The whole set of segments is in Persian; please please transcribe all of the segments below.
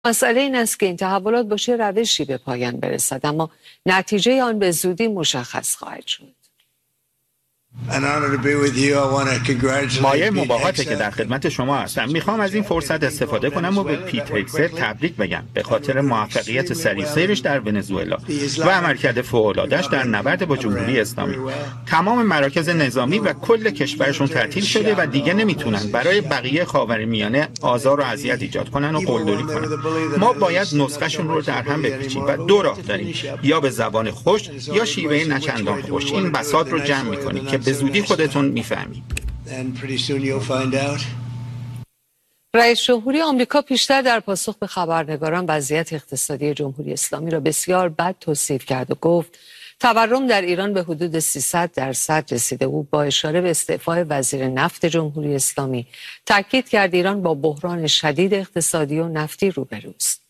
مسئله این است که این تحولات با چه روشی به پایان برسد، اما نتیجه آن به زودی مشخص خواهد شد. مایه مباهاته که در خدمت شما هستم. میخوام از این فرصت استفاده کنم و به پیت هگست تبریک بگم به خاطر موفقیت سریع سیرش در ونزوئلا و عملکرد فوق‌العاده‌اش در نبرد با جمهوری اسلامی. تمام مراکز نظامی و کل کشورشون تعطیل شده و دیگه نمیتونن برای بقیه خاورمیانه آزار و اذیت ایجاد کنن و قلدری کنن. ما باید نسخه‌شون رو در هم بپیچیم و دو راه داریم، یا به زبان خوش یا شیوه نچندان خوش. این بساط رو جمع می‌کنیم که به زودی خودتون میفهمید. رئیس جمهوری آمریکا پیشتر در پاسخ به خبرنگاران وضعیت اقتصادی جمهوری اسلامی را بسیار بد توصیف کرد و گفت تورم در ایران به حدود 300% رسیده. او با اشاره به استعفای وزیر نفت جمهوری اسلامی تاکید کرد ایران با بحران شدید اقتصادی و نفتی روبروست.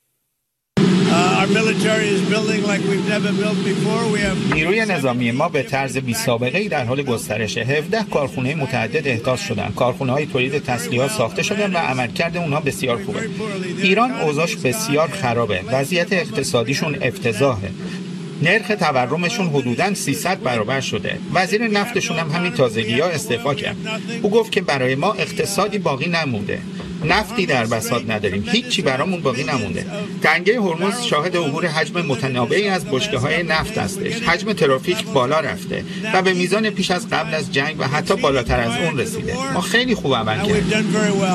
نیروی نظامی ما به طرز بی‌سابقه‌ای در حال گسترشه. 17 کارخانه متعدد احداث شدن. کارخانه‌های تولید تسلیحات ساخته شدن و عملکرد اونها بسیار خوبه. ایران اوضاعش بسیار خرابه. وضعیت اقتصادیشون افتضاحه. نرخ تورمشون حدوداً 300 برابر شده. وزیر نفتشون هم همین تازگی‌ها استعفا کرد. او گفت که برای ما اقتصادی باقی نمونده. نفتی در بساط نداریم. هیچی برامون باقی نمونده. تنگه هرمز شاهد عبور حجم متناوبی از بشکه‌های نفت هستش. حجم ترافیک بالا رفته و به میزان پیش از قبل از جنگ و حتی بالاتر از اون رسیده. ما خیلی خوب عمل کردیم.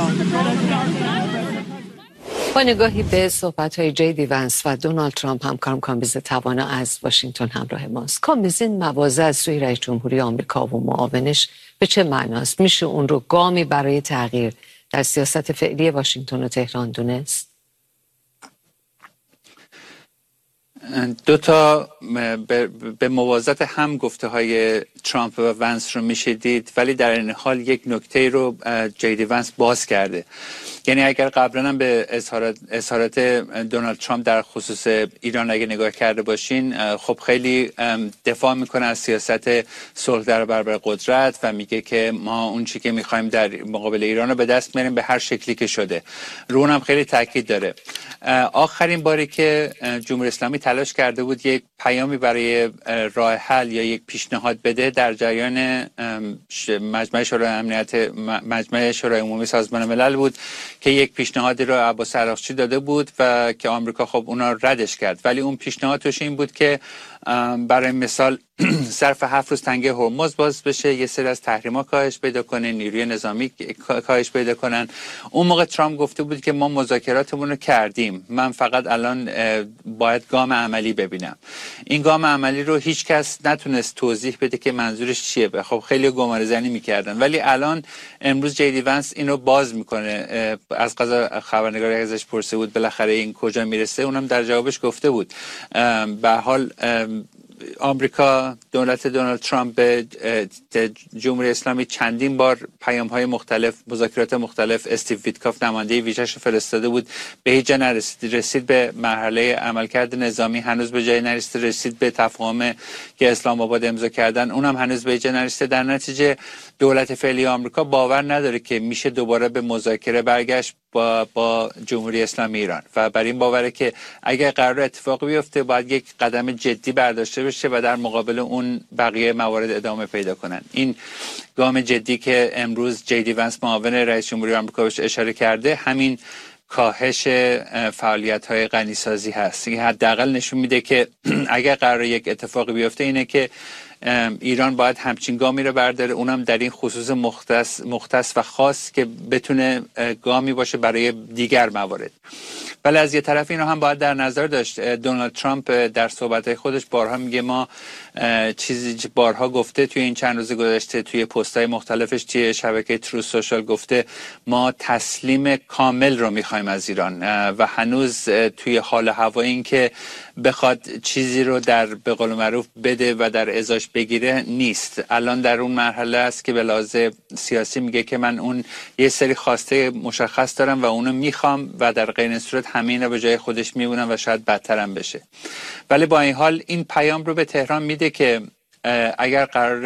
با نگاهی به صحبت‌های جی دی ونس و دونالد ترامپ، همکارم کامبیز توانا از واشنگتن همراه ماست. کامبیز، این مواضع از سوی رئیس جمهوری آمریکا و معاونش به چه معناست؟ میشه اون رو گامی برای تغییر در سیاست فعلی واشنگتن و تهران دونست؟ دو تا به موازات هم گفته های ترامپ و ونس رو میشه دید، ولی در این حال یک نکته رو جی دی ونس باز کرده. یعنی اگر قبلا هم به اظهارات دونالد ترامپ در خصوص ایران اگه نگاه کرده باشین، خب خیلی دفاع میکنه از سیاست صلح در برابر قدرت و میگه که ما اون چی که میخوایم در مقابل ایران رو به دست میاریم به هر شکلی که شده. رو اونم خیلی تاکید داره. آخرین باری که جمهوری اسلامی تلاش کرده بود یک پیامی برای راه حل یا یک پیشنهاد بده در جریان مجمع شورای عمومی سازمان ملل بود که یک پیشنهادی رو عباس عراقچی داده بود و که آمریکا خب اونا ردش کرد. ولی اون پیشنهادش این بود که برای مثال ظرف 7 روز تنگه هرمز باز بشه، یه سری از تحریما کاهش پیدا کنه، نیروی نظامی کاهش پیدا کنن. اون موقع ترامپ گفته بود که ما مذاکراتمون رو کردیم، من فقط الان باید گام عملی ببینم. این گام عملی رو هیچ کس نتونست توضیح بده که منظورش چیه. خب خیلی گمانه‌زنی میکردن، ولی الان امروز جی دی ونس اینو باز میکنه. از قضا خبرنگار ازش پرسیده بود بالاخره این کجا میرسه، اونم در جوابش گفته بود به حال آمریکا، دولت دونالد ترامپ به جمهوری اسلامی چندین بار پیام‌های مختلف، مذاکرات مختلف، استیو ویتکاف نماینده ویژه‌اش فرستاده بود، به هیچ جا نرسید. رسید به مرحله عملکرد نظامی، هنوز به جای نرسید. رسید به تفاهم که اسلام آباد امضا کردن، اونم هنوز به جا نرسید. در نتیجه دولت فعلی آمریکا باور نداره که میشه دوباره به مذاکره برگشت با جمهوری اسلامی ایران و بر این باوره که اگر قرار اتفاقی بیفته باید یک قدم جدی برداشته بشه و در مقابل اون بقیه موارد ادامه پیدا کنن. این گام جدی که امروز جی دی ونس معاون رئیس جمهوری آمریکا بهش اشاره کرده، همین کاهش فعالیت‌های غنیسازی هست. این حداقل نشون میده که اگر قرار یک اتفاقی بیفته اینه که ایران باید همچین گامی رو برداره، اونم در این خصوص مختص و خاص که بتونه گامی باشه برای دیگر موارد. ولی از یه طرف اینو هم باید در نظر داشت. دونالد ترامپ در صحبت‌های خودش بارها میگه، ما چیزی بارها گفته توی این چند روز گذشته توی پست‌های مختلفش توی شبکه ترو سوشال گفته ما تسلیم کامل رو می‌خوایم از ایران و هنوز توی حال هوا این که بخواد چیزی رو در به قول معروف بده و در ازاش بگیره نیست. الان در اون مرحله است که به لحاظ سیاسی میگه که من اون یه سری خواسته مشخص دارم و اونو میخوام و در غیر این صورت همین رو به جای خودش میمونم و شاید بدترم بشه. ولی با این حال این پیام رو به تهران میده که اگر قرار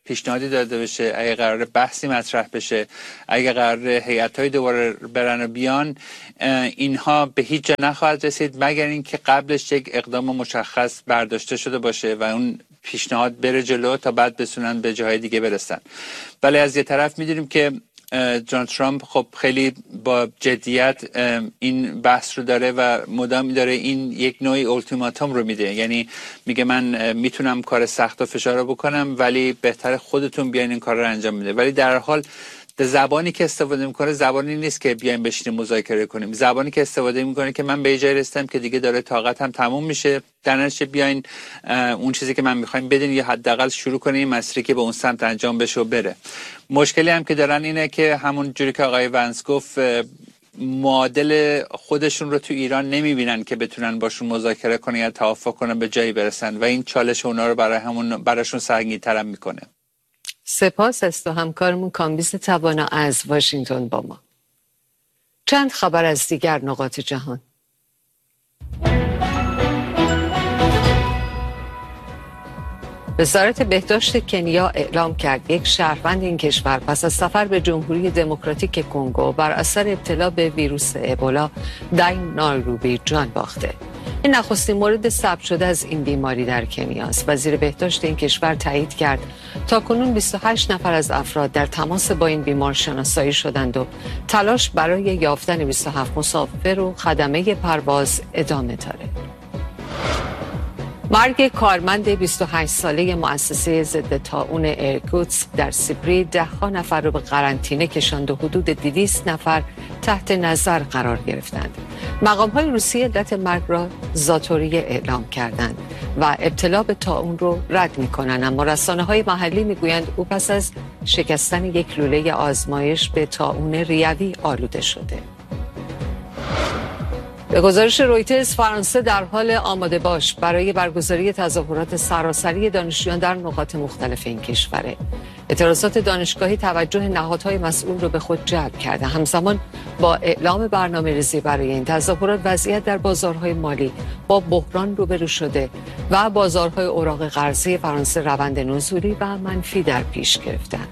پیشنهادی داده بشه، اگه قرار بحثی مطرح بشه، اگه قرار هیئت‌های دوباره برن و بیان، اینها به هیچ جا نخواهد رسید مگر اینکه قبلش یک اقدام مشخص برداشته شده باشه و اون پیشنهاد بره جلو تا بعد بتونن به جاهای دیگه برسن. ولی از یه طرف می‌دونیم که جان ترامپ خب خیلی با جدیت این بحث رو داره و مدام داره این یک نوعی اولتیماتوم رو میده، یعنی میگه من میتونم کار سخت و فشار رو بکنم ولی بهتر خودتون بیاین این کار رو انجام میده. ولی در حال زبانی که استفاده میکنه زبانی نیست که بیایم بشینیم مذاکره کنیم، زبانی که استفاده میکنه که من به یه جایی رسیدم که دیگه داره طاقتم تموم میشه، در نتیجه بیاین اون چیزی که من میخوایم بدین یا حداقل شروع کنیم مسیری که به اون سمت انجام بشه و بره. مشکلی هم که دارن اینه که همون جوری که آقای ونس گفت معادل خودشون رو تو ایران نمیبینن که بتونن باشون مذاکره کنن یا توافق کنن به جایی برسن و این چالش اونا رو براشون سنگین‌تر میکنه. سپاس از تو همکارمون کامبیز توانا از واشنگتن با ما. چند خبر از دیگر نقاط جهان. وزارت بهداشت کنیا اعلام کرد یک شهروند این کشور پس از سفر به جمهوری دموکراتیک کنگو بر اثر ابتلا به ویروس ابولا در نایروبی جان باخته. این نخستین مورد ثبت شده از این بیماری در کنیا است. وزیر بهداشت این کشور تایید کرد تاکنون 28 نفر از افراد در تماس با این بیمار شناسایی شدند و تلاش برای یافتن 27 مسافر و خدمه پرواز ادامه دارد. مرگ کارمند 28 ساله مؤسسه ضد طاعون ایرکوتسک در سیبری 10 نفر را به قرنطینه کشاند و حدود 200 نفر تحت نظر قرار گرفتند. مقام‌های روسیه علت مرگ را ذاتوری اعلام کردند و ابتلا به طاعون را رد می‌کنند، اما رسانه‌های محلی می‌گویند او پس از شکستن یک لوله آزمایش به طاعون ریوی آلوده شده. به گزارش رویترز فرانسه در حال آماده باش برای برگزاری تظاهرات سراسری دانشجویان در نقاط مختلف این کشوره. اعتراضات دانشگاهی توجه نهادهای مسئول رو به خود جلب کرده. همزمان با اعلام برنامه‌ریزی برای این تظاهرات وضعیت در بازارهای مالی با بحران روبرو شده و بازارهای اوراق قرضه فرانسه روند نزولی و منفی در پیش گرفتند.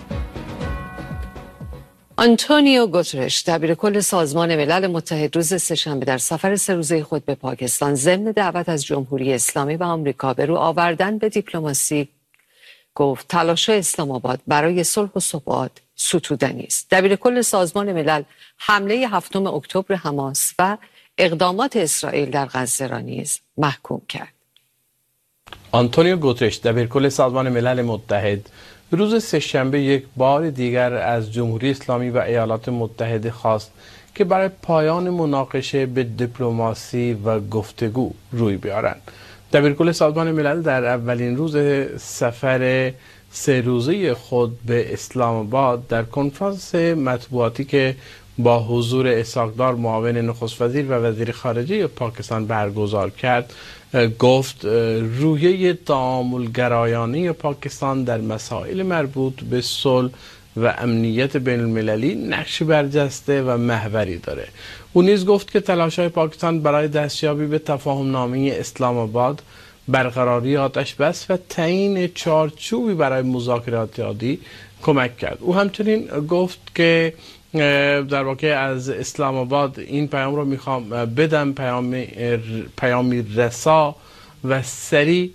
آنتونیو گوترش دبیرکل سازمان ملل متحد روز سه‌شنبه در سفر 3 روزه خود به پاکستان ضمن دعوت از جمهوری اسلامی و آمریکا به رو آوردن به دیپلماسی گفت تلاش اسلام آباد برای صلح و ثبات ستودنی است. دبیرکل سازمان ملل حمله 7 اکتبر حماس و اقدامات اسرائیل در غزه را نیز محکوم کرد. آنتونیو گوترش دبیرکل سازمان ملل متحد روز سه‌شنبه یک بار دیگر از جمهوری اسلامی و ایالات متحده خواست که برای پایان مناقشه به دیپلماسی و گفتگو روی بیارند. دبیرکل سازمان ملل در اولین روز سفر 3 روزه خود به اسلام آباد در کنفرانس مطبوعاتی که با حضور اسحاق‌دار معاون نخست وزیر و وزیر خارجه پاکستان برگزار کرد گفت روحیه تعامل‌گرایانه پاکستان در مسائل مربوط به صلح و امنیت بین المللی نقش برجسته و محوری داره. او نیز گفت که تلاش‌های پاکستان برای دستیابی به تفاهم‌نامه اسلام آباد، برقراری آتش بس و تعیین چارچوبی برای مذاکرات عادی کمک کرد. او همچنین گفت که در واقع از اسلام آباد این پیام رو میخوام بدم، پیامی رسا و سریع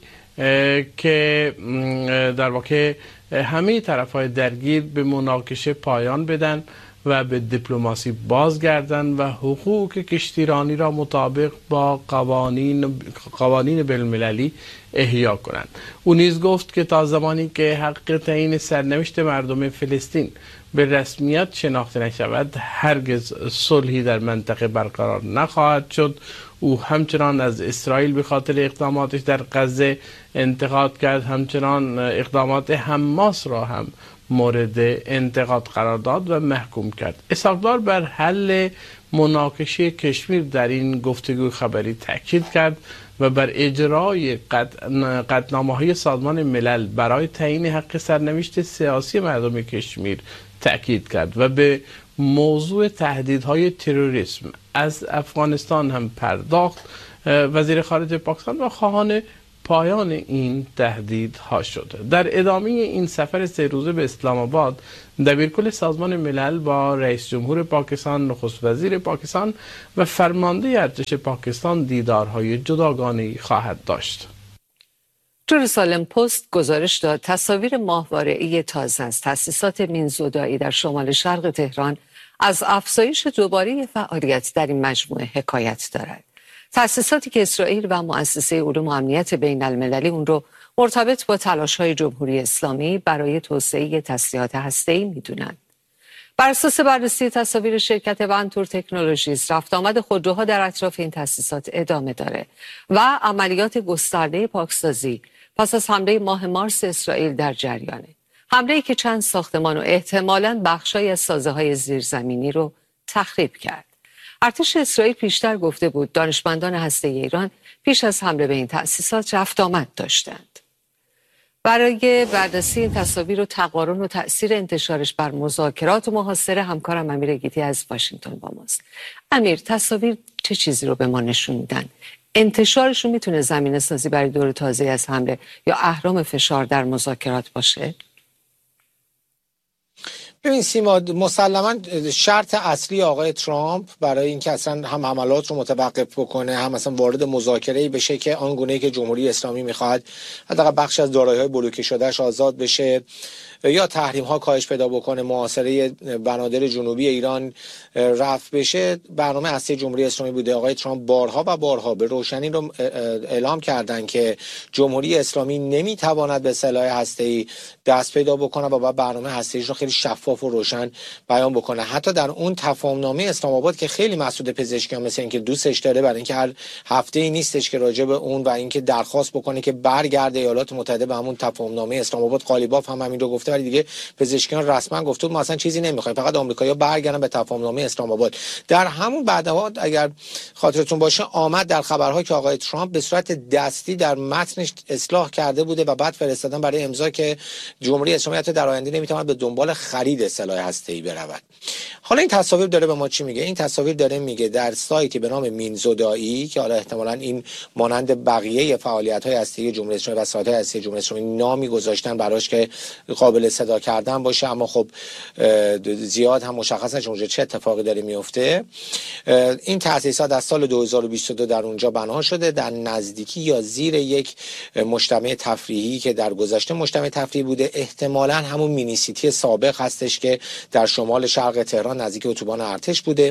که در واقع همه طرف‌های درگیر به مناقشه پایان بدن و به دیپلماسی بازگردن و حقوق کشتیرانی را مطابق با قوانین بین‌المللی احیا کنند. او نیز گفت که تا زمانی که حق تعیین سرنوشت مردم فلسطین به رسمیت شناخته نشود هرگز صلحی در منطقه برقرار نخواهد شد. او همچنان از اسرائیل به خاطر اقداماتش در غزه انتقاد کرد، همچنان اقدامات حماس را هم مورد انتقاد قرار داد و محکوم کرد. اسحاق‌دار بر حل مناقشه کشمیر در این گفتگو خبری تاکید کرد و بر اجرای قطعنامه‌های سازمان ملل برای تعیین حق سرنوشت سیاسی مردم کشمیر تاکید کرد و به موضوع تهدیدهای تروریسم از افغانستان هم پرداخت. وزیر خارجه پاکستان و خواهان پایان این تهدیدها شد. در ادامه این سفر 3 روزه به اسلام آباد، دبیرکل سازمان ملل با رئیس جمهور پاکستان، نخست وزیر پاکستان و فرمانده ارتش پاکستان دیدارهای جداگانه‌ای خواهد داشت. جروسالم پست گزارش داد تصاویر ماهواره‌ای تازه از تأسیسات مینزودایی در شمال شرق تهران از افزایش دوباره فعالیت در این مجموعه حکایت دارد. تأسیساتی که اسرائیل و مؤسسه علوم و امنیت بین المللی اون رو مرتبط با تلاش‌های جمهوری اسلامی برای توسعه تسلیحات هسته‌ای می‌دونند. بر اساس بررسی تصاویر شرکت ونتور تکنولوژیز، رفت آمد خودروها در اطراف این تأسیسات ادامه داره و عملیات گسترده پاکسازی پس از حمله ماه مارس اسرائیل در جریانه. حمله‌ای که چند ساختمان و احتمالاً بخشای از سازه‌های زیرزمینی رو تخریب کرد. ارتش اسرائیل پیشتر گفته بود دانشمندان هسته‌ای ایران پیش از حمله به این تأسیسات رفت آمد داشتند. برای بررسی این تصاویر و تقارن و تأثیر انتشارش بر مذاکرات و محاصره، همکارم امیر گیتی از واشنگتن با ماست. امیر، تصاویر چه چیزی رو به ما نشون میدن؟ انتشارشون میتونه زمینه سازی برای دور تازه از حمله یا اهرام فشار در مذاکرات باشه؟ ببین سیما، مسلما شرط اصلی آقای ترامپ برای اینکه اصلا هم حملات رو متوقف بکنه، هم اصلا وارد مذاکره‌ای بشه که آنگونه‌ای که جمهوری اسلامی میخواد حداقل بخش از دارایی‌های بلوکه شدهش آزاد بشه یا تحریم ها کاهش پیدا بکنه، محاصره بنادر جنوبی ایران رفع بشه، برنامه اصلی جمهوری اسلامی بوده. آقای ترامپ بارها و بارها به روشنی رو اعلام کردن که جمهوری اسلامی نمیتواند به سلاح هسته‌ای دست پیدا بکنه و بعد برنامه هسته‌ایش رو خیلی شفاف و روشن بیان بکنه. حتی در اون تفاهمنامه اسلام آباد که خیلی مسعود پزشکیان مثل اینکه دوستش داره، برای اینکه هر هفته‌ای نیستش که راجع به اون و اینکه درخواست بکنه که برگرده ایالات متحده به همون تفاهمنامه اسلام آباد. قالیباف هم همین رو گفته، ولی دیگه پزشکیان رسما گفته ما اصلا چیزی نمیخوایم، فقط آمریکایی‌ها برگردن به تفاهمنامه اسلام آباد. در همون بعدها اگر خاطرتون باشه آمد در خبرها که آقای ترامپ به صورت دستی در متنش اصلاح کرده بوده و بعد فرستادن برای امضا که جمهوری اسلامی در آینده نمیتواند به دنبال خرید سلاح هسته‌ای برود. حالا این تصاویر داره به ما چی میگه؟ این تصاویر داره میگه در سایتی به نام مینزودایی که حالا احتمالاً این مانند بقیه فعالیت‌های هسته‌ای جمهوری اسلامی و سایت‌های هسته‌ای جمهوری اسلامی نامی گذاشتن براش که قابل صدا کردن باشه، اما خب زیاد هم مشخص نشه چه اتفاقی داره میفته. این تأسیسات از سال 2022 در اونجا بنا شده، در نزدیکی یا زیر یک مجتمع تفریحی که در گذشته مجتمع تفریحی بوده، احتمالاً همون مینی سیتی سابق هستش که در شمال شرق تهران نزدیک اتوبان ارتش بوده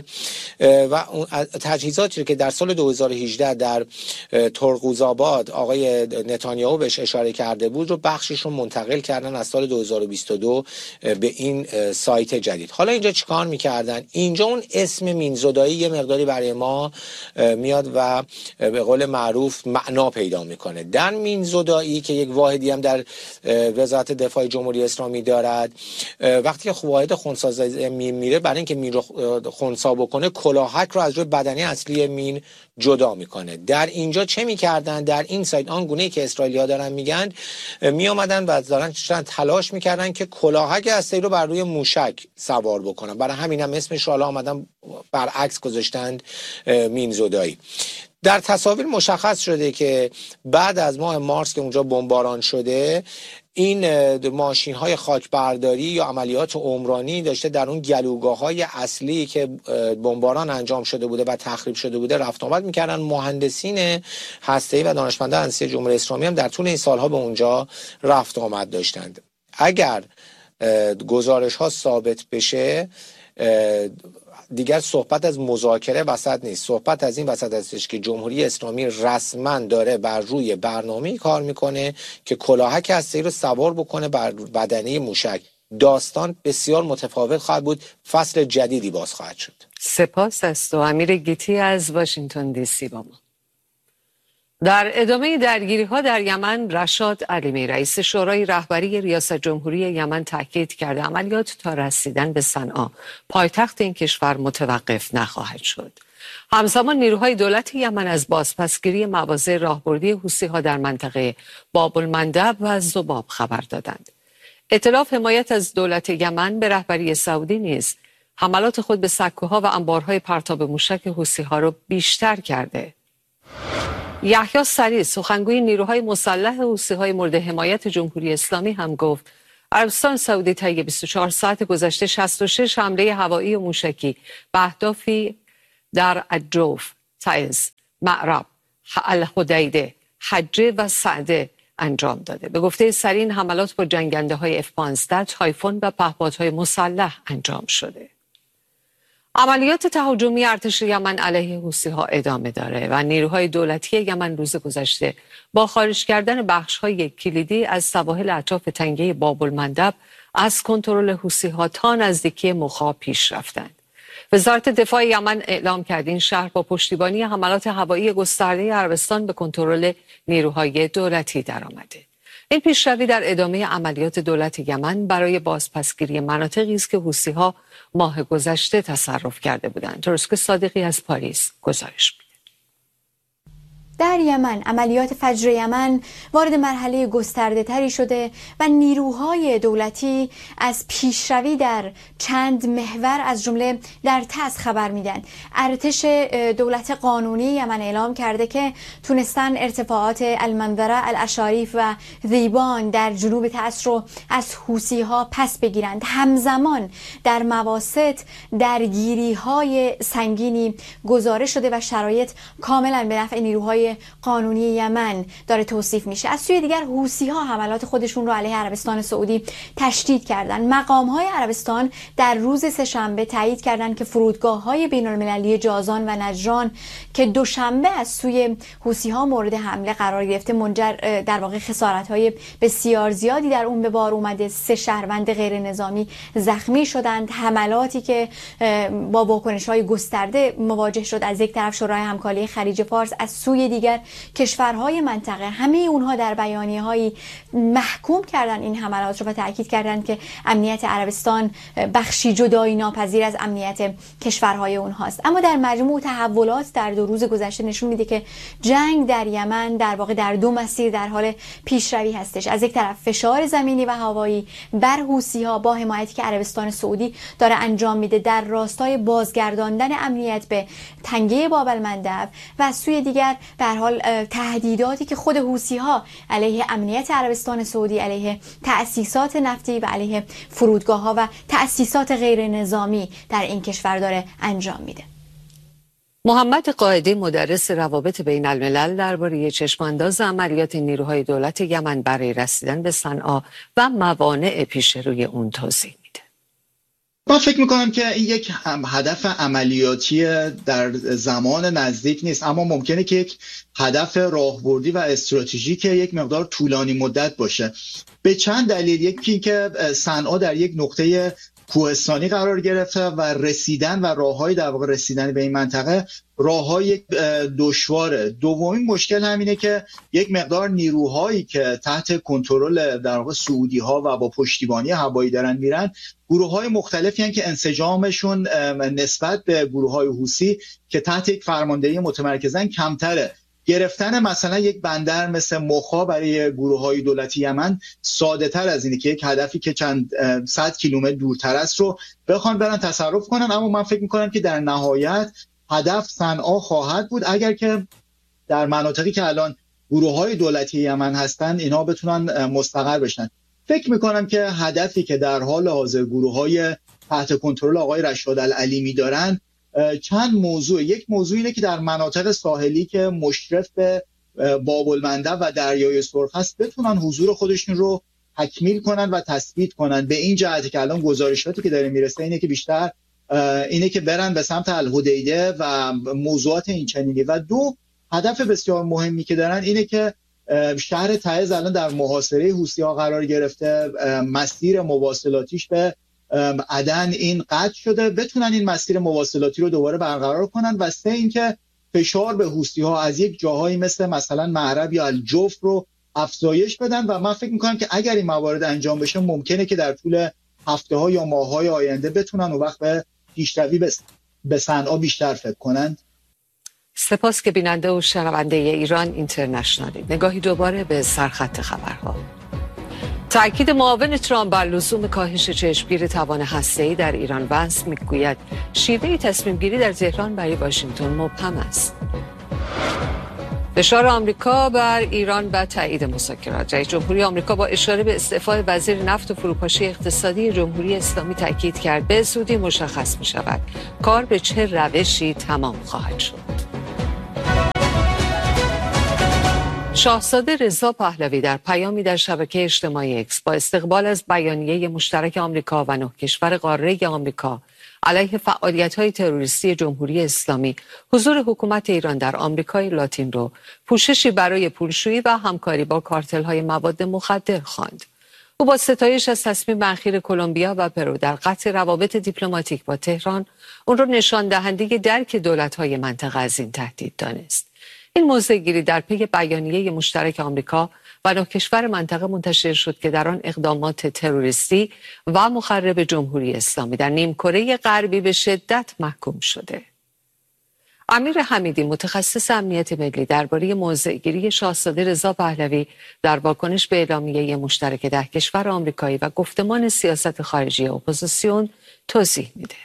و تجهیزاتی که در سال 2018 در ترقوزآباد آقای نتانیاهو بهش اشاره کرده بود رو بخشش رو منتقل کردن از سال 2022 به این سایت جدید. حالا اینجا چیکار میکردن؟ اینجا اون اسم مینزودایی یه مقداری برای ما میاد و به قول معروف معنا پیدا میکنه. در مینزودایی که یک واحدی هم در وزارت دفاع جمهوری اسلامی دارد، وقتی که واحد خنثی میره برای اینکه مین رو خنثی بکنه، کلاهک رو از روی بدنه اصلی مین جدا میکنه. در اینجا چه میکردن؟ در این سایت آنگونه که اسرائیلی‌ها دارن میگن، میآمدن و دارن تلاش میکردن که کلاهک هسته‌ای رو بر روی موشک سوار بکنن. برای همین هم اسمش رو حالا آمدن برعکس گذاشتند مینزودایی. در تصاویر مشخص شده که بعد از ماه مارس که اونجا بمباران شده، این ماشین های خاکبرداری یا عملیات عمرانی داشته در اون گلوگاه های اصلی که بمباران انجام شده بوده و تخریب شده بوده رفت آمد میکردن. مهندسین هسته‌ای و دانشمندان هسته‌ای جمهوری اسلامی هم در طول این سالها به اونجا رفت آمد داشتند. اگر گزارش ها ثابت بشه، دیگر صحبت از مذاکره وسط نیست، صحبت از این وسط هستش که جمهوری اسلامی رسما داره بر روی برنامه‌ای کار میکنه که کلاهک هسته‌ای رو سوار بکنه بر بدنه موشک. داستان بسیار متفاوت خواهد بود، فصل جدیدی باز خواهد شد. سپاس است و امیر گیتی از واشنگتن دی سی با ما. در ادامه درگیری‌ها در یمن، رشاد علیمی رئیس شورای رهبری ریاست جمهوری یمن تاکید کرده عملیات تا رسیدن به صنعا پایتخت این کشور متوقف نخواهد شد. همزمان نیروهای دولت یمن از بازپسگیری مواضع راهبردی حوثی‌ها در منطقه باب المندب و ذباب خبر دادند. ائتلاف حمایت از دولت یمن به رهبری سعودی نیز حملات خود به سکوها و انبارهای پرتاب موشک حوثی‌ها را بیشتر کرده. یحیی سریع سخنگوی نیروهای مسلح حوثی‌های مورد حمایت جمهوری اسلامی هم گفت عربستان سعودی طی 24 ساعت گذشته 66 حمله هوایی و موشکی به اهدافی در الجوف، تعز، معرب، الحدیده، حجه و سعده انجام داده. به گفته سریع این حملات با جنگنده‌های F-15 تایفون و پهپادهای مسلح انجام شده. عملیات تهاجمی ارتش یمن علیه حوثی‌ها ادامه داره و نیروهای دولتی یمن روز گذشته با خارج کردن بخش‌های کلیدی از سواحل اطراف تنگه باب‌المندب از کنترل حوثی‌ها تا نزدیکی مخا پیش رفتند. وزارت دفاع یمن اعلام کرد این شهر با پشتیبانی حملات هوایی گسترده عربستان به کنترل نیروهای دولتی درآمده. این پیشروی در ادامه عملیات دولت یمن برای بازپسگیری مناطقی است که حوثی‌ها ماه گذشته تصرف کرده بودند. ترسک صادقی از پاریس گزارش می‌ده. در یمن عملیات فجر یمن وارد مرحله گسترده تری شده و نیروهای دولتی از پیشروی در چند محور از جمله در تعز خبر میدن. ارتش دولت قانونی یمن اعلام کرده که تونستن ارتفاعات المنظره، الاشاریف و ذیبان در جنوب تعز رو از حوثی‌ها پس بگیرند. همزمان در مواسط درگیری‌های سنگینی گزارش شده و شرایط کاملا به نفع نیروهای قانونی یمن داره توصیف میشه. از سوی دیگر حوثی‌ها حملات خودشون رو علیه عربستان سعودی تشدید کردن. مقام‌های عربستان در روز سه‌شنبه تایید کردند که فرودگاه‌های بین‌المللی جازان و نجران که دوشنبه از سوی حوثی‌ها مورد حمله قرار گرفته منجر در واقع خسارت‌های بسیار زیادی در اون به بار اومده. 3 شهروند غیر نظامی زخمی شدند. حملاتی که با واکنش‌های گسترده مواجه شد از یک طرف شورای همکاری خلیج فارس، از سوی دیگر کشورهای منطقه، همه اونها در بیانیه‌هایی محکوم کردن این حملات رو و تاکید کردن که امنیت عربستان بخشی جدایی ناپذیر از امنیت کشورهای اونهاست. اما در مجموع تحولات در 2 روز گذشته نشون میده که جنگ در یمن در واقع در 2 مسیر در حال پیشروی هستش. از یک طرف فشار زمینی و هوایی بر حوثی‌ها با حمایتی که عربستان سعودی داره انجام میده در راستای بازگرداندن امنیت به تنگه باب‌المندب و از سوی دیگر به هر حال تهدیداتی که خود حوثی‌ها علیه امنیت عربستان سعودی، علیه تأسیسات نفتی و علیه فرودگاه‌ها و تأسیسات غیر نظامی در این کشور داره انجام میده. محمد قائدی مدرس روابط بین الملل درباره چشمانداز عملیات نیروهای دولت یمن برای رسیدن به صنعا و موانع پیش روی اون توضیح میده. من فکر میکنم که این یک هدف عملیاتی در زمان نزدیک نیست، اما ممکنه که یک هدف راهبردی و استراتژیک یک مقدار طولانی مدت باشه. به چند دلیل. یکی که صنعا در یک نقطه کوهستانی قرار گرفته و رسیدن و راههای در واقع رسیدن به این منطقه راههای دشواره. دومین مشکل همینه که یک مقدار نیروهایی که تحت کنترل در واقع سعودی ها و با پشتیبانی هوایی دارن میرن، گروه های مختلفی هستند که انسجامشون نسبت به گروه های حوثی که تحت یک فرماندهی متمرکزن کمتره. گرفتن مثلا یک بندر مثل مخا برای گروه‌های دولتی یمن ساده تر از اینه که یک هدفی که چند 100 کیلومتر دورتر است رو بخوان برن تصرف کنن. اما من فکر می‌کنم که در نهایت هدف صنعا خواهد بود اگر که در مناطقی که الان گروه‌های دولتی یمن هستن اینها بتونن مستقر بشن. فکر می‌کنم که هدفی که در حال حاضر گروه‌های تحت کنترل آقای رشاد العلیمی دارن چند موضوع. یک موضوع اینه که در مناطق ساحلی که مشرف به باب‌المندب و دریای سرخ هست بتونن حضور خودشون رو تکمیل کنن و تثبیت کنن. به این جهت که الان گزارشاتی که داره میرسه اینه که بیشتر اینه که برن به سمت الحدیده و موضوعات این چنینی. و 2 هدف بسیار مهمی که دارن اینه که شهر تعز الان در محاصره حوثی‌ها قرار گرفته، مسیر مواصلاتیش به عدن این قطع شده، بتونن این مسیر مواصلاتی رو دوباره برقرار کنن. و 3 اینکه فشار به حوثی‌ها از یک جاهایی مثلا معرب یا الجوف رو افزایش بدن. و من فکر می‌کنم که اگر این موارد انجام بشه ممکنه که در طول هفته‌ها یا ماه‌های آینده بتونن اون وقت به پیشروی به صنعا بیشتر فکر کنند. سپاس که بیننده و شنونده ایران اینترنشنال. نگاهی دوباره به سرخط خبرها. تأکید معاون ترامپ بر لزوم کاهش چشمگیر توان هسته‌ای در ایران. وانس میگوید شیوه تصمیم گیری در تهران برای واشنگتن مبهم است. فشار آمریکا بر ایران و تایید مذاکرات. رئیس جمهوری آمریکا با اشاره به استعفای وزیر نفت و فروپاشی اقتصادی جمهوری اسلامی تاکید کرد به زودی مشخص می شود کار به چه روشی تمام خواهد شد. شاهزاده رضا پهلوی در پیامی در شبکه اجتماعی اکس با استقبال از بیانیه مشترک آمریکا و 9 کشور قاره آمریکا علیه فعالیت‌های تروریستی جمهوری اسلامی حضور حکومت ایران در آمریکای لاتین رو پوششی برای پولشویی و همکاری با کارتل‌های مواد مخدر خواند. او با ستایش از تصمیم اخیر کلمبیا و پرو در قطع روابط دیپلماتیک با تهران، اون رو نشان دهنده درک دولت‌های منطقه از این تهدید دانست. این موضع‌گیری در پی بیانیه مشترک آمریکا و 9 کشور منطقه منتشر شد که در آن اقدامات تروریستی و مخرب جمهوری اسلامی در نیمکره غربی به شدت محکوم شده. امیر حمیدی متخصص امنیت ملی درباره موضع‌گیری شاهزاده رضا پهلوی در واکنش به اعلامیه مشترک 10 کشور آمریکایی و گفتمان سیاست خارجی اپوزیسیون توضیح میده.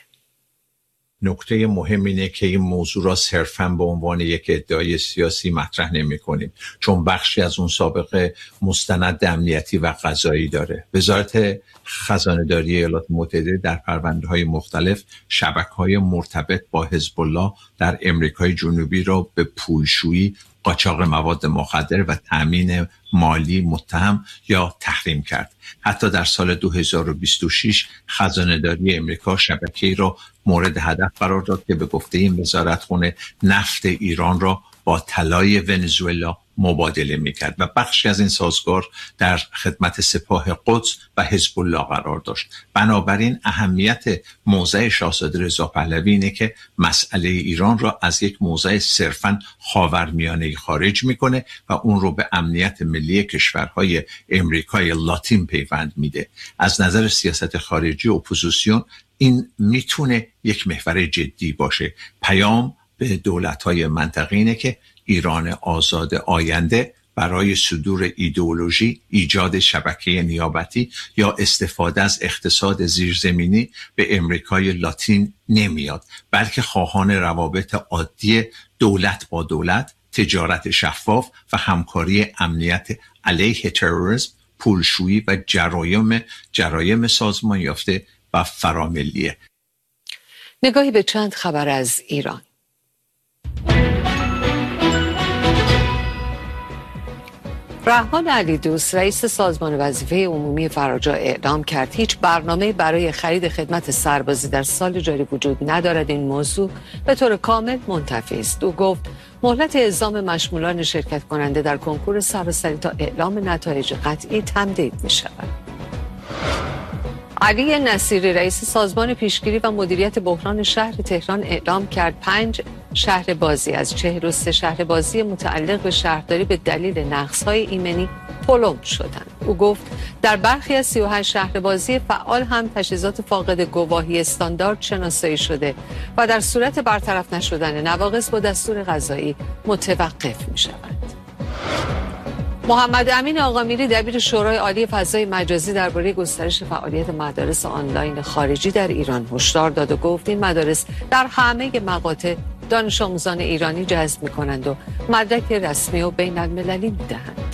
نکته مهم اینه که این موضوع را صرفاً به عنوان یک ادعای سیاسی مطرح نمی‌کنیم، چون بخشی از اون سابقه مستند امنیتی و قضایی داره. وزارت خزانه‌داری ایالات متحده در پرونده‌های مختلف شبکه‌های مرتبط با حزب الله در امریکای جنوبی را به پولشویی، قاچاق مواد مخدر و تأمین مالی متهم یا تحریم کرد. حتی در سال 2026 خزانه‌داری امریکا شبکه‌ای را مورد هدف قرار داد که به گفته این وزارتخانه نفت ایران را با طلای ونزوئلا مبادله می‌کرد و بخشی از این سازگار در خدمت سپاه قدس و حزب الله قرار داشت. بنابراین اهمیت موضع شاهزاده رضا پهلوی اینه که مسئله ایران را از یک موضع صرفاً خاورمیانه‌ای خارج می‌کنه و اون رو به امنیت ملی کشورهای امریکای لاتین پیوند میده. از نظر سیاست خارجی اپوزیسیون این میتونه یک محور جدی باشه. پیام به دولت‌های منطقه اینه که ایران آزاد آینده برای صدور ایدئولوژی، ایجاد شبکه نیابتی یا استفاده از اقتصاد زیرزمینی به امریکای لاتین نمیاد، بلکه خواهان روابط عادی دولت با دولت، تجارت شفاف و همکاری امنیت علیه تروریسم، پولشویی و جرایم سازمان یافته و فراملیه. نگاهی به چند خبر از ایران. رحمان علیدوست رئیس سازمان وظیفه عمومی فراجا اعلام کرد هیچ برنامه برای خرید خدمت سربازی در سال جاری وجود ندارد. این موضوع به طور کامل منتفی است. او گفت مهلت اعزام مشمولان شرکت کننده در کنکور سراسری تا اعلام نتایج قطعی تمدید می شود. علی نصیری رئیس سازمان پیشگیری و مدیریت بحران شهر تهران اعلام کرد 5 شهر بازی از 43 شهر بازی متعلق به شهرداری به دلیل نقص‌های ایمنی پلم شدند. او گفت در برخی از 38 شهر بازی فعال هم تجهیزات فاقد گواهی استاندارد شناسایی شده و در صورت برطرف نشدن نواقص با دستور قضایی متوقف می‌شوند. محمد امین آقامیری دبیر شورای عالی فضای مجازی درباره گسترش فعالیت مدارس آنلاین خارجی در ایران هشدار داد و گفت این مدارس در همه مقاطع دانش آموزان ایرانی جذب می‌کنند و مدرک رسمی و بین المللی می‌دهند.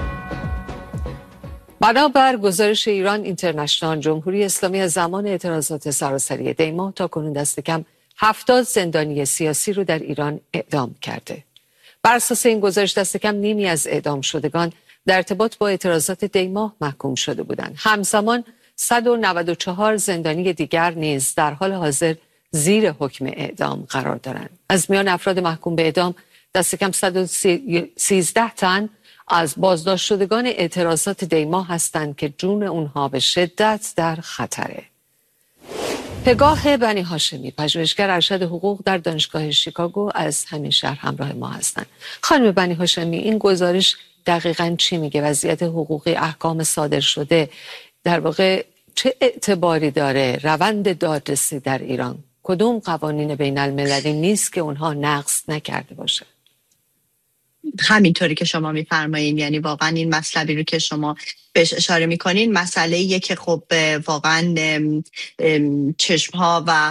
بنابر گزارش ایران اینترنشنال، جمهوری اسلامی از زمان اعتراضات سراسری دی‌ماه تا کنون دست کم 70 زندانی سیاسی رو در ایران اعدام کرده. بر اساس این گزارش دست کم نیمی از اعدام شدگان در ارتباط با اعتراضات دی‌ماه محکوم شده بودند. همزمان 194 زندانی دیگر نیز در حال حاضر زیر حکم اعدام قرار دارند. از میان افراد محکوم به اعدام دست کم 113 تن از بازداشت شدگان اعتراضات دی‌ماه هستند که جون اونها به شدت در خطره. پگاه بنی هاشمی، پژوهشگر ارشد حقوق در دانشگاه شیکاگو، از همین شهر همراه ما هستند. خانم بنی هاشمی، این گزارش دقیقاً چی میگه؟ وضعیت حقوقی، احکام صادر شده در واقع چه اعتباری داره؟ روند دادرسی در ایران کدوم قوانین بین المللی نیست که اونها نقض نکرده باشه؟ همینطوری که شما میفرمایین، یعنی واقعا این مطلبی رو که شما بهش اشاره میکنین مسئله‌ایه که خب واقعا چشمها و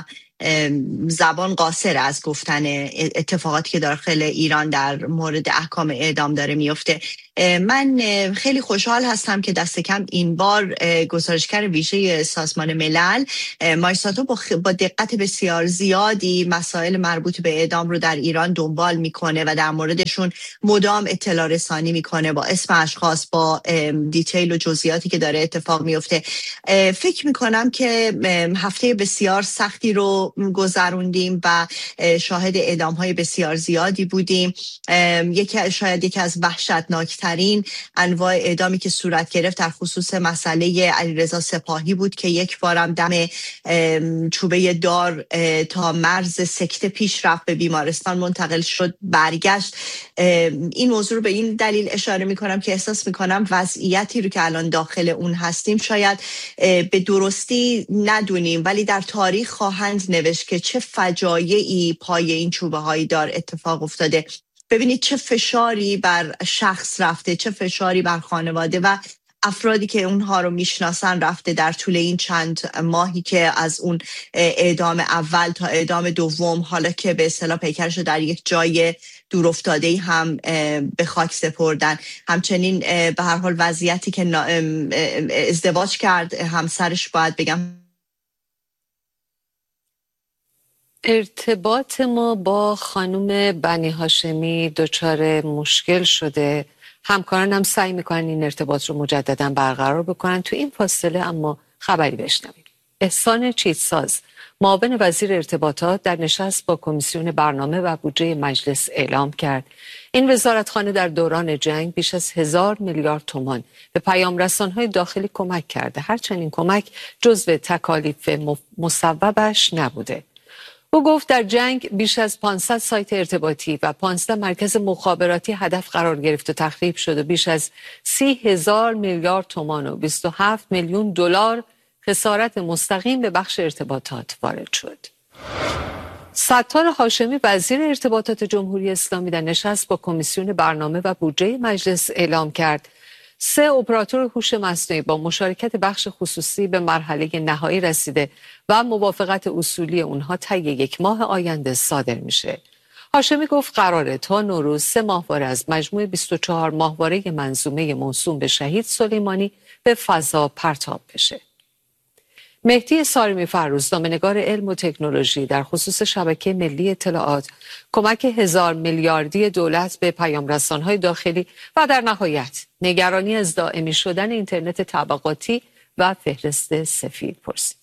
زبان قاصر از گفتن اتفاقاتی که داخل ایران در مورد احکام اعدام داره میفته. من خیلی خوشحال هستم که دست کم این بار گزارشگر ویژه سازمان ملل مایساتو با دقت بسیار زیادی مسائل مربوط به اعدام رو در ایران دنبال میکنه و در موردشون مدام اطلاع رسانی میکنه با اسم اشخاص، با دیتیل و جزئیاتی که داره اتفاق میفته. فکر میکنم که هفته بسیار سختی رو گذروندیم و شاهد اعدام های بسیار زیادی بودیم. شاید یکی از وحشتناکترین انواع اعدامی که صورت گرفت در خصوص مسئله علیرضا سپاهی بود که یک بارم دم چوبه دار تا مرز سکته پیش رفت، به بیمارستان منتقل شد، برگشت. این موضوع رو به این دلیل اشاره میکنم که احساس میکنم وضعیتی رو که الان داخل اون هستیم شاید به درستی ندونیم، ولی در تاریخ خواهند نوشت که چه فجایعی پای این چوبه های دار اتفاق افتاده. ببینید چه فشاری بر شخص رفته، چه فشاری بر خانواده و افرادی که اونها رو میشناسن رفته در طول این چند ماهی که از اون اعدام اول تا اعدام دوم، حالا که به اصطلاح پیکرش در یک جای دورافتاده‌ای هم به خاک سپردن. همچنین به هر حال وضعیتی که ازدواج کرد همسرش، باید بگم ارتباط ما با خانم بنی هاشمی دچار مشکل شده. همکاران هم سعی میکنن این ارتباط رو مجددا برقرار بکنن. تو این فاصله اما خبری بشنویم. احسان چیتساز، معاون وزیر ارتباطات، در نشست با کمیسیون برنامه و بودجه مجلس اعلام کرد این وزارتخانه در دوران جنگ بیش از 1000 میلیارد تومان به پیام‌رسان‌های داخلی کمک کرده، هرچند این کمک جزو تکالیف مصوبش نبوده. او گفت در جنگ بیش از 500 سایت ارتباطی و 15 مرکز مخابراتی هدف قرار گرفت و تخریب شد و بیش از 30,000 میلیارد تومان و 27 میلیون دلار خسارت مستقیم به بخش ارتباطات وارد شد. ستار هاشمی، وزیر ارتباطات جمهوری اسلامی، در نشست با کمیسیون برنامه و بودجه مجلس اعلام کرد 3 اپراتور هوش مصنوعی با مشارکت بخش خصوصی به مرحله نهایی رسیده و موافقت اصولی اونها طی 1 ماه آینده صادر میشه. هاشمی گفت قراره تا نوروز 3 ماهواره از مجموع 24 ماهواره منظومه موسوم به شهید سلیمانی به فضا پرتاب بشه. مهدی سارمی فروز، نامه‌نگار علم و تکنولوژی، در خصوص شبکه ملی اطلاعات، کمک 1000 میلیاردی دولت به پیام‌رسان‌های داخلی و در نهایت نگرانی از دائمی شدن اینترنت طبقاتی و فهرست سفید پرسید.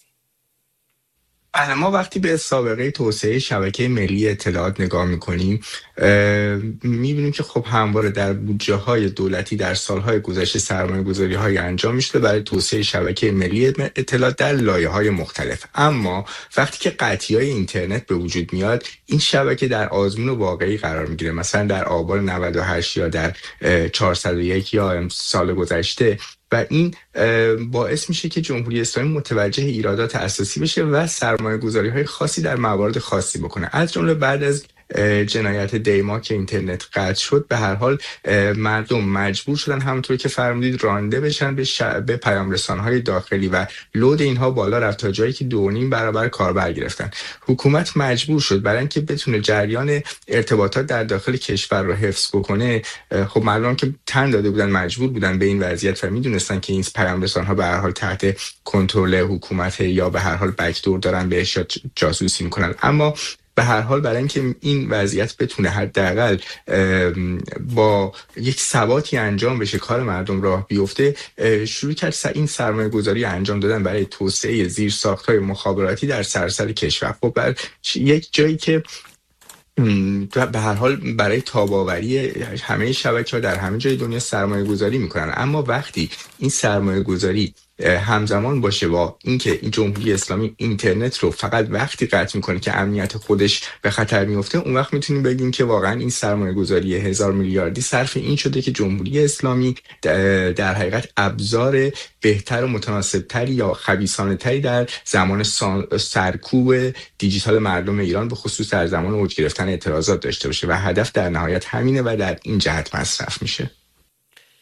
ما وقتی به سابقه توسعه شبکه ملی اطلاعات نگاه میکنیم میبینیم که خب همواره در بودجه های دولتی در سالهای گذشته سرمایه گذاری های انجام میشده برای توسعه شبکه ملی اطلاعات در لایه های مختلف. اما وقتی که قطعی های اینترنت به وجود میاد، این شبکه در آزمون واقعی قرار میگیره. مثلا در آبان 98 یا در 401 یا سال گذشته، و این باعث میشه که جمهوری اسلامی متوجه ایرادات اساسی بشه و سرمایه‌گذاری‌های خاصی در موارد خاصی بکنه. از جمله بعد از جنایت دیما که اینترنت قطع شد، به هر حال مردم مجبور شدن همونطور که فرمودید رانده بشن به پیام‌رسان‌های داخلی و لود اینها بالا رفت تا جایی که 2.5 برابر کاربر گرفتن. حکومت مجبور شد برای اینکه بتونه جریان ارتباطات در داخل کشور رو حفظ بکنه. خب مردم که تن داده بودن مجبور بودن به این وضعیت و میدونستن که این پیام‌رسان‌ها به هر حال تحت کنترل حکومت یا به هر حال بک‌دور دارن بهش جاسوسی میکنن. اما به هر حال برای اینکه این وضعیت بتونه حداقل با یک ثباتی انجام بشه، کار مردم راه بیفته، شروع کرد این سرمایه گذاری انجام دادن برای توسعه زیرساخت‌های مخابراتی در سراسر کشور. خب بر یک جایی که به هر حال برای تاب‌آوری همه شبکه‌ها در همه جای دنیا سرمایه گذاری میکنن، اما وقتی این سرمایه گذاری همزمان باشه با اینکه این جمهوری اسلامی اینترنت رو فقط وقتی قطع میکنه که امنیت خودش به خطر میفته، اون وقت میتونیم بگیم که واقعا این سرمایه گذاری 1000 میلیاردی صرف این شده که جمهوری اسلامی در حقیقت ابزار بهتر و متناسبتری یا خبیثانه تری در زمان سرکوب دیجیتال مردم ایران به خصوص در زمان اوج گرفتن اعتراضات داشته باشه و هدف در نهایت همینه و در این جهت مصرف میشه.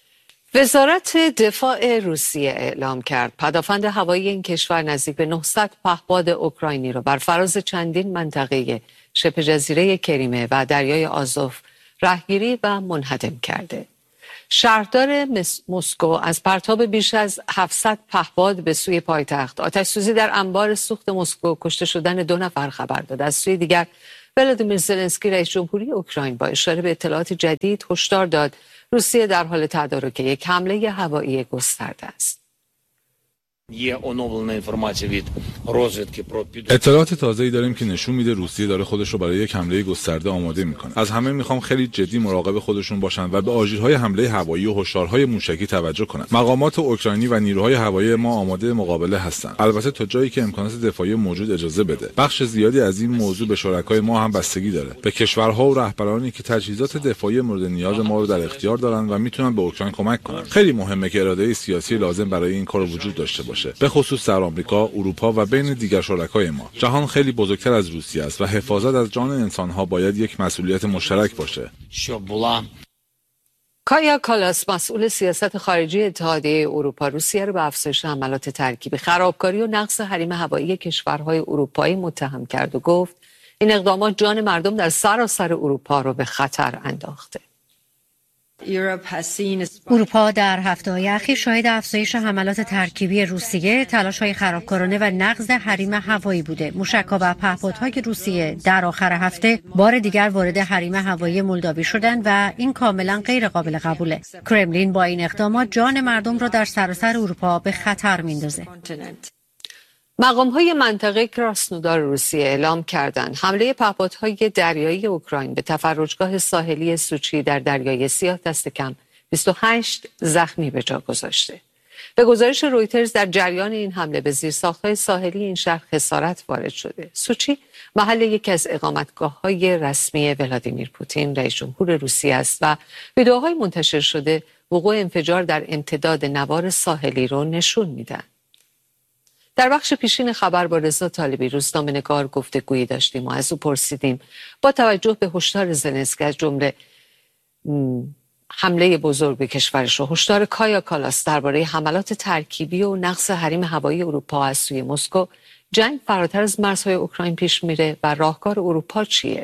وزارت دفاع روسیه اعلام کرد پدافند هوایی این کشور نزدیک به 900 پهپاد اوکراینی را بر فراز چندین منطقه شبه جزیره کریمه و دریای آزوف رهگیری و منهدم کرده. شهردار مسکو از پرتاب بیش از 700 پهپاد به سوی پایتخت، آتش‌سوزی در انبار سوخت مسکو، کشته شدن 2 نفر خبر داد. از سوی دیگر ولادیمیر زلنسکی رئیس جمهوری اوکراین با اشاره به اطلاعات جدید هشدار داد روسیه در حال تدارک یک حمله هوایی گسترده است. اطلاعات تازه‌ای داریم که نشون میده روسیه داره خودش رو برای یک حمله گسترده آماده میکنه. از همه میخوام خیلی جدی مراقب خودشون باشن و به آژیرهای حمله هوایی و هشدارهای موشکی توجه کنن. مقامات اوکراینی و نیروهای هوایی ما آماده مقابله هستن. البته تا جایی که امکانات دفاعی موجود اجازه بده. بخش زیادی از این موضوع به شرکای ما هم بستگی داره. به کشورها و رهبرانی که تجهیزات دفاعی مورد نیاز ما رو در اختیار دارن و میتونن به اوکراین کمک کنن. خیلی مهمه که اراده سیاسی لازم برای این کار وجود داشته باشه. به خصوص در آمریکا، اروپا و بین دیگر شرکای ما. جهان خیلی بزرگتر از روسیه است و حفاظت از جان انسان‌ها باید یک مسئولیت مشترک باشه. کایا کالاس، مسئول سیاست خارجی اتحادیه اروپا، روسیه را به افزایش حملات ترکیبی، خرابکاری و نقض حریم هوایی کشورهای اروپایی متهم کرد و گفت این اقدامات جان مردم در سراسر اروپا را به خطر انداخته. اروپا در هفته‌های اخیر شاهد افزایش حملات ترکیبی روسیه، تلاش‌های خرابکارانه و نقض حریم هوایی بوده. موشک‌ها و پهپادهای روسیه در آخر هفته بار دیگر وارد حریم هوایی مولداوی شدند و این کاملا غیر قابل قبوله. کرملین با این اقدامات جان مردم را در سراسر اروپا به خطر میندازه. مقام‌های منطقه کراسنودار روسیه اعلام کردند حمله پهپادهای دریایی اوکراین به تفرجگاه ساحلی سوچی در دریای سیاه دست کم 28 زخمی به جا گذاشته. به گزارش رویترز در جریان این حمله به زیرساخت‌های ساحلی این شهر خسارت وارد شده. سوچی محل یکی از اقامتگاه‌های رسمی ولادیمیر پوتین رئیس جمهور روسیه است و ویدئوهای منتشر شده وقوع انفجار در امتداد نوار ساحلی رو نشون میدن. در بخش پیشین خبر با رضا طالبی، روزنامه‌نگار، گفتگویی داشتیم و از او پرسیدیم با توجه به هشدار زلنسکی از جمله حمله بزرگ به کشورش و هشدار کایا کالاس درباره حملات ترکیبی و نقض حریم هوایی اروپا از سوی مسکو، جنگ فراتر از مرزهای اوکراین پیش میره و راهکار اروپا چیه؟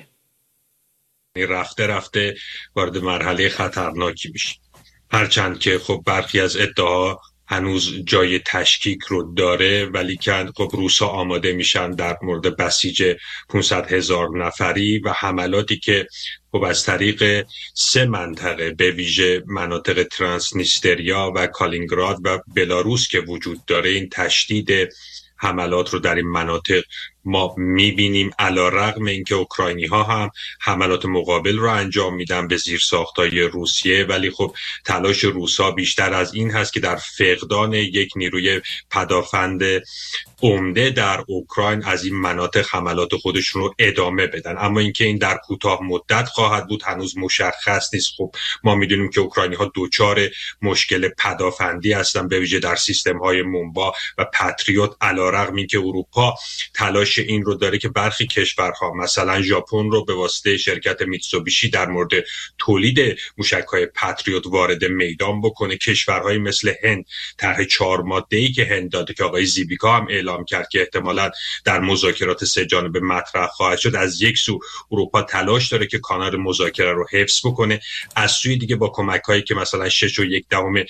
رفته رفته وارد مرحله خطرناکی میشه، هرچند که خب برخی از ادعا هنوز جای تشکیک رو داره، ولی که خب روسا آماده میشن در مورد بسیج 500,000 نفری و حملاتی که خب از طریق 3 منطقه به ویژه مناطق ترانسنیستریا و کالینگراد و بلاروس که وجود داره، این تشدید حملات رو در این مناطق ما میبینیم. علیرغم اینکه اوکراینی ها هم حملات مقابل رو انجام میدن به زیرساخت‌های روسیه، ولی خب تلاش روسا بیشتر از این هست که در فقدان یک نیروی پدافند عمده در اوکراین از این مناطق حملات خودشون رو ادامه بدن. اما اینکه این در کوتاه مدت خواهد بود هنوز مشخص نیست. خب ما میدونیم که اوکراینی ها دوچار مشکل پدافندی هستن، به ویژه در سیستم های مونبا و پاتریوت، علیرغم اینکه اروپا تلاش این رو داره که برخی کشورها مثلا ژاپن رو به واسطه شرکت میتسوبیشی در مورد تولید موشک‌های پاتریوت وارد میدان بکنه. کشورهای مثل هند طرح 4 ماده‌ای که هند داده که آقای زیبیکا هم اعلام کرد که احتمالاً در مذاکرات 3 جانبه مطرح خواهد شد، از یک سو اروپا تلاش داره که کانال مذاکره رو حفظ بکنه، از سوی دیگه با کمک‌هایی که مثلا 6.1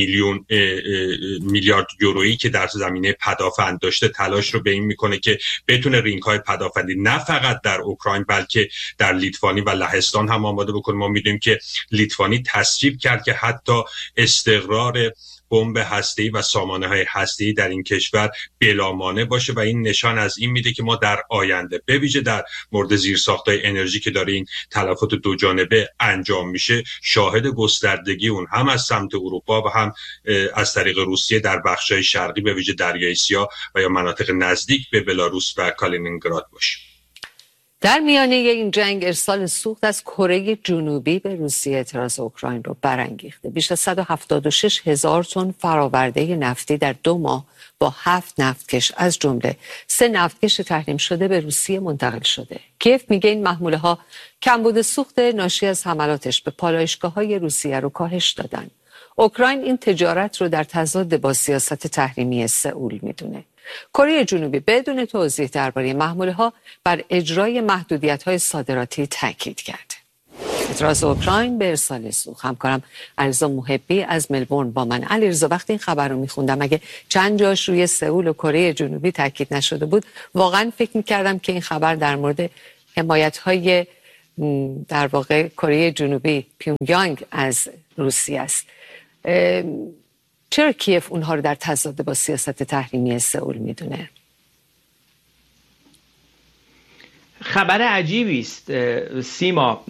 میلیارد یورویی که در زمینه پدافند داشته تلاش رو به این میکنه که بتونه رینگ‌های پدافندی نه فقط در اوکراین بلکه در لیتوانی و لهستان هم آماده بکنه. ما میدونیم که لیتوانی تصویب کرد که حتی استقرار بمب هسته‌ای و سامانه‌های هسته‌ای در این کشور بلامانع باشه و این نشان از این میده که ما در آینده به ویژه در مورد زیرساخت‌های انرژی که داره این تلفات 2 جانبه انجام میشه، شاهد گستردگی اون هم از سمت اروپا و هم از طریق روسیه در بخش‌های شرقی به ویژه دریای سیاه و یا مناطق نزدیک به بلاروس و کالینینگراد باشه. در میانه این جنگ ارسال سوخت از کره جنوبی به روسیه اعتراض اوکراین رو برانگیخته. بیش از 176,000 تن فراورده نفتی در 2 ماه با 7 نفتکش از جمله 3 نفتکش تحریم شده به روسیه منتقل شده. کیف میگه این محموله ها کمبود سوخت ناشی از حملاتش به پالایشگاه‌های روسیه رو کاهش دادن. اوکراین این تجارت رو در تضاد با سیاست تحریمی سئول میدونه. کره جنوبی بدون توضیح درباره محموله‌ها بر اجرای محدودیت‌های صادراتی تاکید کرد. اعتراض اوکراین به ارسال سوخت. همکارم علیرضا محبی از ملبورن با من. علیرضا، وقتی این خبر رو میخوندم اگه چند جاش روی سئول و کره جنوبی تاکید نشده بود، واقعا فکر میکردم که این خبر در مورد حمایت‌های در واقع کره جنوبی پیونگیانگ از روسیه است. چرا کیف اونها رو در تضاد با سیاست تحریمی سئول میدونه؟ خبر عجیبی است سیما.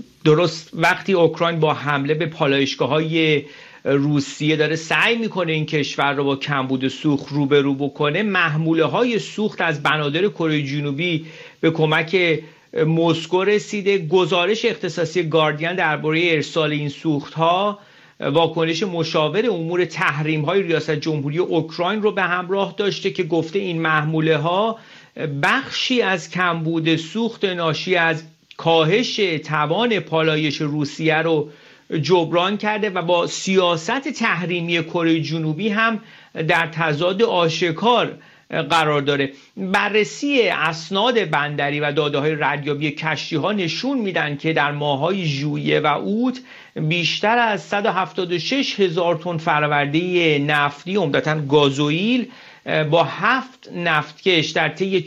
درست وقتی اوکراین با حمله به پالایشگاه‌های روسیه داره سعی میکنه این کشور رو با کمبود سوخت روبرو بکنه، محموله‌های سوخت از بنادر کره جنوبی به کمک مسکو رسیده. گزارش اختصاصی گاردین درباره ارسال این سوخت‌ها واکنش مشاور امور تحریم‌های ریاست جمهوری اوکراین رو به همراه داشته که گفته این محموله‌ها بخشی از کمبود سوخت ناشی از کاهش توان پالایش روسیه رو جبران کرده و با سیاست تحریمی کره جنوبی هم در تضاد آشکار قرار داره. بررسی اسناد بندری و داده‌های ردیابی کشتی‌ها نشون میدن که در ماه‌های ژوئیه و اوت بیشتر از 176,000 تن فرآورده نفتی عمدتاً گازوئیل با 7 نفتکش در طی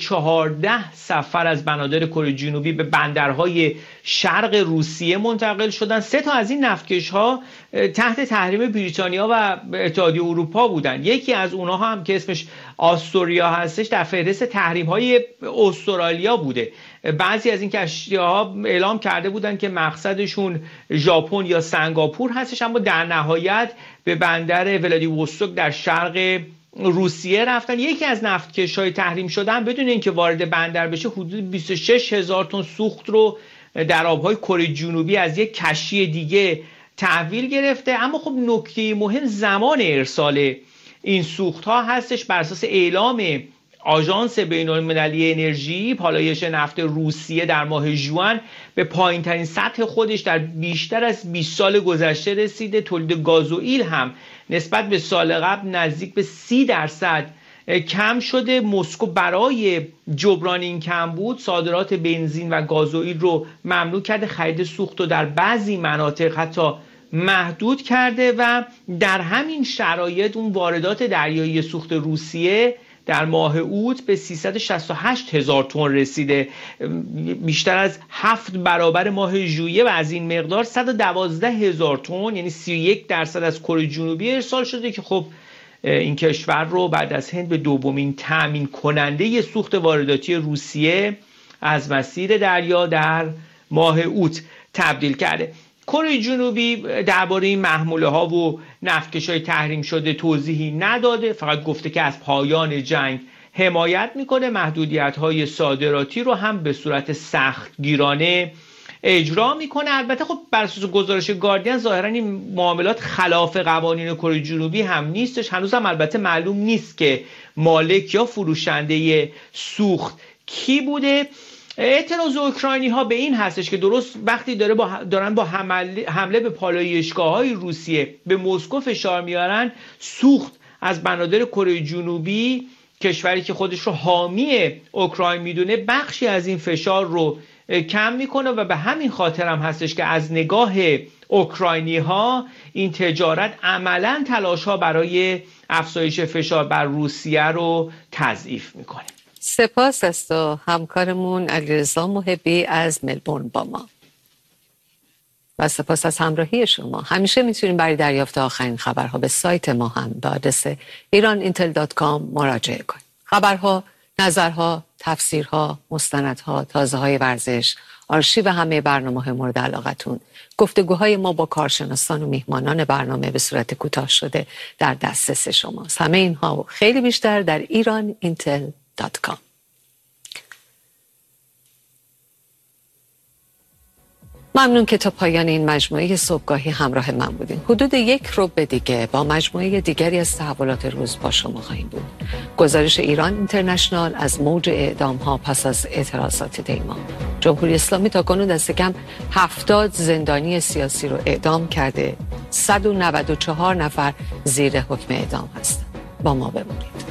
14 سفر از بنادر کره جنوبی به بندرهای شرق روسیه منتقل شدن. 3 تا از این نفتکش‌ها تحت تحریم بریتانیا و اتحادیه اروپا بودن. یکی از اونها هم که اسمش آستوریا هستش در فهرست تحریم‌های استرالیا بوده. بعضی از این کشتی‌ها اعلام کرده بودن که مقصدشون ژاپن یا سنگاپور هستش، اما در نهایت به بندر ولادیوستوک در شرق روسیه رفتن. یکی از نفتکش‌های تحریم شدن بدون اینکه وارد بندر بشه حدود 26,000 تن سوخت رو در آب‌های کره جنوبی از یک کشتی دیگه تحویل گرفته. اما خب نکته مهم زمان ارسال این سوخت‌ها هستش. بر اساس اعلام آژانس بین‌المللی انرژی، پالایش نفت روسیه در ماه ژوئن به پایین‌ترین سطح خودش در بیشتر از 20 سال گذشته رسیده. تولید گازوئیل هم نسبت به سال قبل نزدیک به 30% کم شده. مسکو برای جبران این کمبود صادرات بنزین و گازوئیل رو ممنوع کرده، خرید سوخت رو در بعضی مناطق حتی محدود کرده و در همین شرایط اون واردات دریایی سوخت روسیه در ماه اوت به 368,000 تن رسیده، بیشتر از 7 برابر ماه ژوئیه و از این مقدار 112,000 تن یعنی 31% از کره جنوبی ارسال شده که خب این کشور رو بعد از هند به دومین تامین کننده سوخت وارداتی روسیه از مسیر دریا در ماه اوت تبدیل کرده. کره جنوبی درباره این محموله‌ها و نفتکش‌های تحریم شده توضیحی نداده، فقط گفته که از پایان جنگ حمایت میکنه، محدودیت‌های صادراتی رو هم به صورت سختگیرانه اجرا میکنه. البته خب بر اساس گزارش گاردین ظاهراً این معاملات خلاف قوانین کره جنوبی هم نیستش. هنوز هم البته معلوم نیست که مالک یا فروشنده سوخت کی بوده. اعتراض اوکراینی ها به این هستش که درست وقتی دارن با حمله به پالایشگاه‌های روسیه به مسکو فشار میارن، سوخت از بنادر کره جنوبی، کشوری که خودش رو حامی اوکراین میدونه، بخشی از این فشار رو کم میکنه و به همین خاطر هم هستش که از نگاه اوکراینی ها این تجارت عملاً تلاش ها برای افزایش فشار بر روسیه رو تضعیف میکنه. سپاس از تو همکارمون علیرضا محبی از ملبورن با ما و سپاس از همراهی شما. همیشه میتونید برای دریافت آخرین خبرها به سایت ما هم به آدرس iran.intel.com مراجعه کنید. خبرها، نظرها، تفسیرها، مستندها، تازه‌های ورزش، آرشیو همه برنامه‌های مورد علاقتون، گفتگوهای ما با کارشناسان و میهمانان برنامه به صورت کوتاه شده در دسترس شماست. همه اینها و خیلی بیشتر در iran.intel.com. ممنون که تا پایان این مجموعه صبحگاهی همراه من بودین. حدود 1 ربع دیگه با مجموعه دیگری از تحولات روز با شما خواهیم بود. گزارش ایران اینترنشنال از موج اعدام ها پس از اعتراضات دیما. جمهوری اسلامی تا کنون دست کم 70 زندانی سیاسی رو اعدام کرده 194 نفر زیر حکم اعدام هستند. با ما بمانید.